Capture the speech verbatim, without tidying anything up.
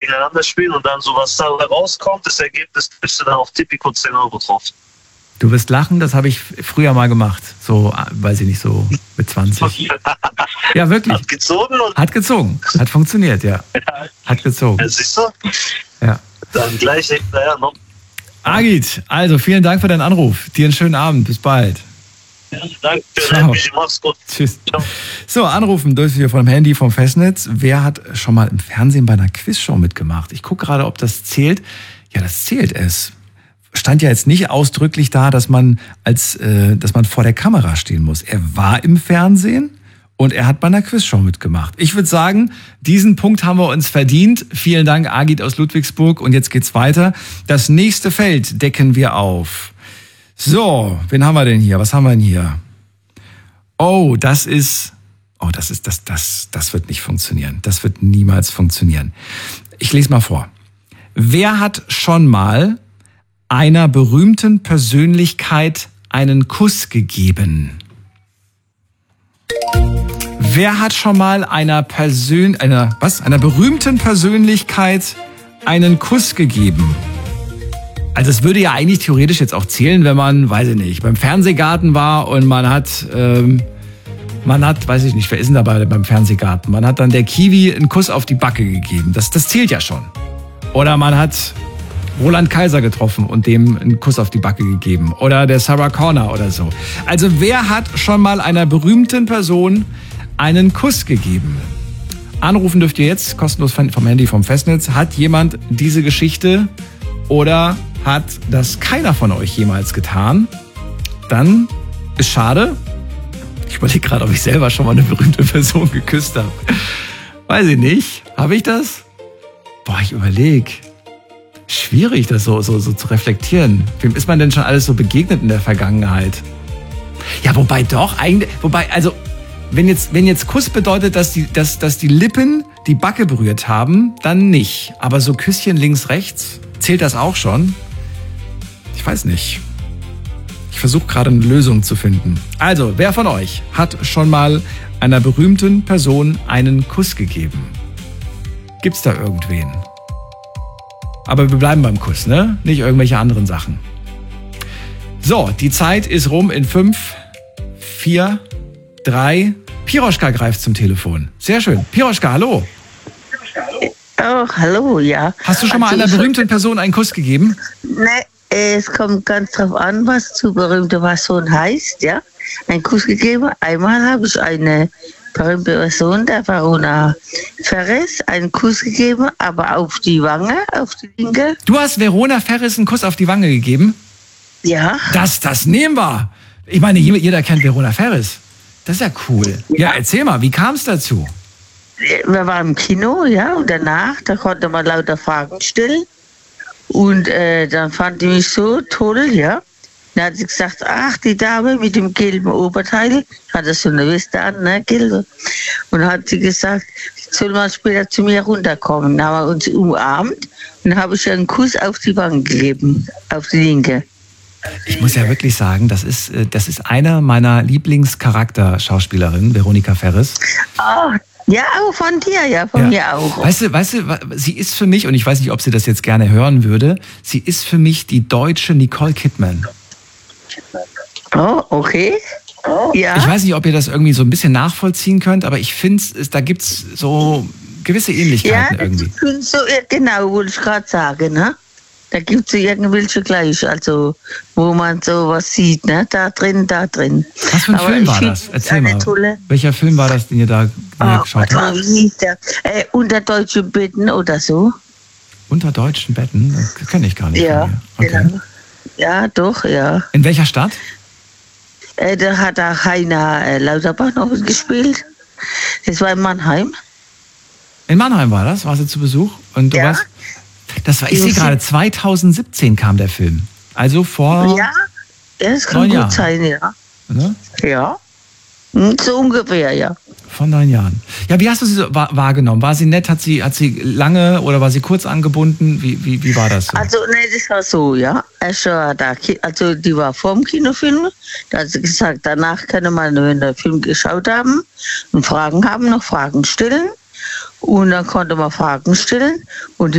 gegeneinander spielen und dann so was da rauskommt, das Ergebnis, bist du dann auf Tipico zehn Euro drauf. Du wirst lachen, das habe ich früher mal gemacht. So, weiß ich nicht, so mit zwanzig. Ja, wirklich. Hat gezogen? Oder? Hat gezogen. Hat funktioniert, ja. Hat gezogen. Ja, siehst du? Ja. Dann gleich hinterher noch. Agit, also vielen Dank für deinen Anruf. Dir einen schönen Abend. Bis bald. Ja, danke. Ciao. Mach's gut. Tschüss. Ciao. So, anrufen durch hier vom Handy, vom Festnetz. Wer hat schon mal im Fernsehen bei einer Quizshow mitgemacht? Ich gucke gerade, ob das zählt. Ja, das zählt es. Stand ja jetzt nicht ausdrücklich da, dass man als, äh, dass man vor der Kamera stehen muss. Er war im Fernsehen und er hat bei einer Quizshow mitgemacht. Ich würde sagen, diesen Punkt haben wir uns verdient. Vielen Dank, Agit aus Ludwigsburg. Und jetzt geht's weiter. Das nächste Feld decken wir auf. So, wen haben wir denn hier? Was haben wir denn hier? Oh, das ist, oh, das ist, das, das, das wird nicht funktionieren. Das wird niemals funktionieren. Ich lese mal vor. Wer hat schon mal einer berühmten Persönlichkeit einen Kuss gegeben? Wer hat schon mal einer Persön einer was einer berühmten Persönlichkeit einen Kuss gegeben? Also es würde ja eigentlich theoretisch jetzt auch zählen, wenn man, weiß ich nicht, beim Fernsehgarten war und man hat ähm, man hat, weiß ich nicht, wer ist denn dabei beim Fernsehgarten? Man hat dann der Kiwi einen Kuss auf die Backe gegeben. Das das zählt ja schon. Oder man hat Roland Kaiser getroffen und dem einen Kuss auf die Backe gegeben. Oder der Sarah Connor oder so. Also wer hat schon mal einer berühmten Person einen Kuss gegeben? Anrufen dürft ihr jetzt, kostenlos vom Handy, vom Festnetz. Hat jemand diese Geschichte oder hat das keiner von euch jemals getan? Dann ist schade. Ich überlege gerade, ob ich selber schon mal eine berühmte Person geküsst habe. Weiß ich nicht. Habe ich das? Boah, ich überlege. Schwierig, das so, so, so zu reflektieren. Wem ist man denn schon alles so begegnet in der Vergangenheit? Ja, wobei doch, eigentlich, wobei, also, wenn jetzt, wenn jetzt Kuss bedeutet, dass die, dass, dass die Lippen die Backe berührt haben, dann nicht. Aber so Küsschen links, rechts, zählt das auch schon? Ich weiß nicht. Ich versuche gerade eine Lösung zu finden. Also, wer von euch hat schon mal einer berühmten Person einen Kuss gegeben? Gibt's da irgendwen? Aber wir bleiben beim Kuss, ne? Nicht irgendwelche anderen Sachen. So, die Zeit ist rum in fünf, vier, drei. Piroschka greift zum Telefon. Sehr schön. Piroschka, hallo. Oh, hallo, ja. Hast du schon mal Also einer ich- berühmten Person einen Kuss gegeben? Ne, es kommt ganz drauf an, was zu berühmte Person heißt, ja. Einen Kuss gegeben. Einmal habe ich eine berühmte Person, der Verona Ferres, einen Kuss gegeben, aber auf die Wange, auf die linke. Du hast Verona Ferres einen Kuss auf die Wange gegeben? Ja. Das, das nehmen wir. Ich meine, jeder, jeder kennt Verona Ferres. Das ist ja cool. Ja, erzähl mal, wie kam es dazu? Wir waren im Kino, ja, und danach, da konnte man lauter Fragen stellen. Und äh, dann fand die mich so toll, ja. Dann hat sie gesagt, ach, die Dame mit dem gelben Oberteil, hatte so eine Weste an, ne, gelbe. Und dann hat sie gesagt, soll mal später zu mir runterkommen. Dann haben wir uns umarmt und dann habe ich ihr einen Kuss auf die Wange gegeben, auf die linke. Ich muss ja wirklich sagen, das ist, äh, das ist einer meiner Lieblingscharakter-Schauspielerinnen, Veronika Ferres. Ah, ja, auch von dir, ja, von mir auch. Weißt du, weißt du, wa- sie ist für mich, und ich weiß nicht, ob sie das jetzt gerne hören würde, sie ist für mich die deutsche Nicole Kidman. Oh, okay. Ja. Ich weiß nicht, ob ihr das irgendwie so ein bisschen nachvollziehen könnt, aber ich finde, da gibt's so gewisse Ja, Ähnlichkeiten das irgendwie. sind so, ja, genau, wollte ich gerade sagen, ne? Da gibt es so irgendwelche gleich, also wo man sowas sieht, ne? Da drin, da drin. Was für ein Aber Film ich war find das? das Erzähl eine mal. Tolle. Welcher Film war das, den ihr da den ihr Oh, geschaut habt? wie hieß der? Äh, unter deutschen Betten oder so. Unter deutschen Betten? Das kenne ich gar nicht. Ja, von mir. Okay. genau. Ja, doch, ja. In welcher Stadt? Äh, da hat auch Heiner äh, Lauterbach noch gespielt. Das war in Mannheim. In Mannheim war das? Warst du zu Besuch? Und du Ja. warst. Das war, ich sehe gerade, zwanzig siebzehn kam der Film. Also vor. Ja, das kann neun gut Jahren. sein, ja. Ne? Ja. Hm, so ungefähr, ja. Vor neun Jahren. Ja, wie hast du sie so wahr- wahrgenommen? War sie nett? Hat sie, hat sie lange oder war sie kurz angebunden? Wie, wie, wie war das so? Also, nee, das war so, ja. Erst war da, Ki- also die war vorm Kinofilm. Da hat sie gesagt, danach können wir, wenn wir den Film geschaut haben und Fragen haben, noch Fragen stellen. Und dann konnte man Fragen stellen. Und